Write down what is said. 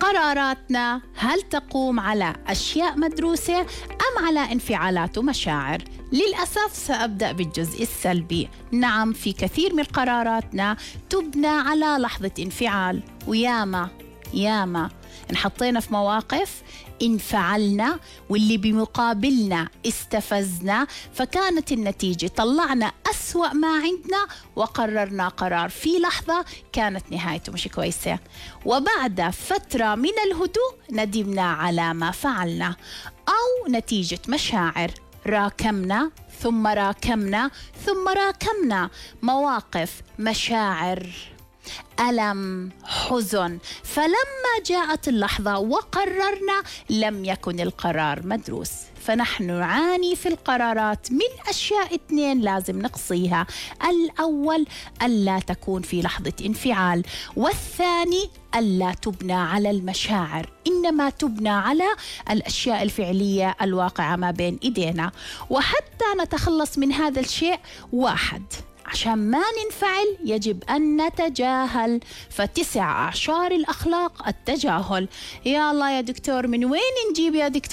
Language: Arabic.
قراراتنا هل تقوم على أشياء مدروسة أم على انفعالات ومشاعر؟ للأسف سأبدأ بالجزء السلبي. نعم، في كثير من قراراتنا تبنى على لحظة انفعال، وياما انحطينا في مواقف انفعلنا واللي بمقابلنا استفزنا، فكانت النتيجة طلعنا أسوأ ما عندنا وقررنا قرار في لحظة كانت نهايته مش كويسة، وبعد فترة من الهدوء ندمنا على ما فعلنا. أو نتيجة مشاعر، راكمنا ثم راكمنا ثم راكمنا مواقف، مشاعر، ألم، حزن، فلما جاءت اللحظة وقررنا لم يكن القرار مدروس. فنحن نعاني في القرارات من أشياء 2 لازم نقصيها. الأول ألا تكون في لحظة انفعال، والثاني ألا تبنى على المشاعر، إنما تبنى على الأشياء الفعلية الواقعة ما بين إيدينا. وحتى نتخلص من هذا الشيء، 1، عشان ما ننفعل يجب أن نتجاهل، ف9 أعشار الأخلاق التجاهل. يا الله يا دكتور، من وين نجيب يا دكتور